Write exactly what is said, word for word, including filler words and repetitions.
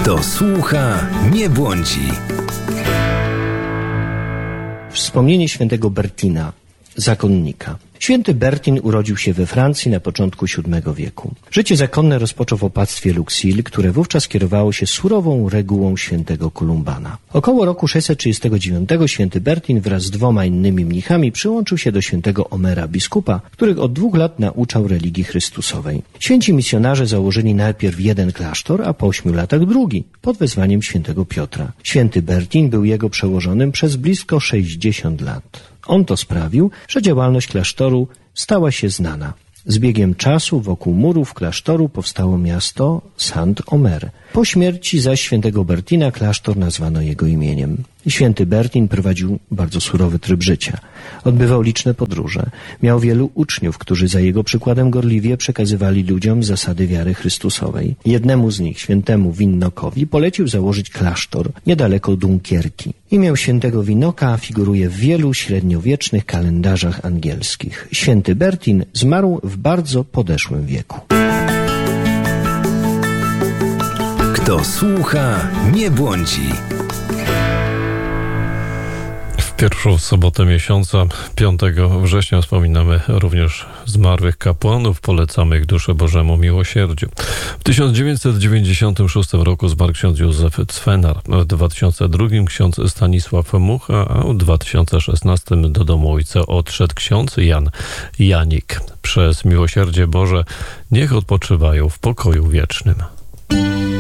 Kto słucha, nie błądzi. Wspomnienie świętego Bertina, zakonnika. Święty Bertin urodził się we Francji na początku siódmego wieku. Życie zakonne rozpoczął w opactwie Luxeuil, które wówczas kierowało się surową regułą świętego Kolumbana. Około roku sześćset trzydziestego dziewiątego święty Bertin wraz z dwoma innymi mnichami przyłączył się do świętego Omera, biskupa, których od dwóch lat nauczał religii chrystusowej. Święci misjonarze założyli najpierw jeden klasztor, a po ośmiu latach drugi, pod wezwaniem świętego Piotra. Święty Bertin był jego przełożonym przez blisko sześćdziesiąt lat. On to sprawił, że działalność klasztoru stała się znana. Z biegiem czasu wokół murów klasztoru powstało miasto Saint-Omer. Po śmierci zaś świętego Bertina klasztor nazwano jego imieniem. Święty Bertin prowadził bardzo surowy tryb życia. Odbywał liczne podróże. Miał wielu uczniów, którzy za jego przykładem gorliwie przekazywali ludziom zasady wiary chrystusowej. Jednemu z nich, świętemu Winnokowi, polecił założyć klasztor niedaleko Dunkierki. Imię świętego Winnoka figuruje w wielu średniowiecznych kalendarzach angielskich. Święty Bertin zmarł w bardzo podeszłym wieku. Kto słucha, nie błądzi. W pierwszą sobotę miesiąca, piątego września, wspominamy również zmarłych kapłanów, polecamy ich duszę Bożemu miłosierdziu. W tysiąc dziewięćset dziewięćdziesiątym szóstym roku zmarł ksiądz Józef Cwenar. W dwa tysiące drugim ksiądz Stanisław Mucha, a w dwa tysiące szesnastym do domu ojca odszedł ksiądz Jan Janik. Przez miłosierdzie Boże niech odpoczywają w pokoju wiecznym.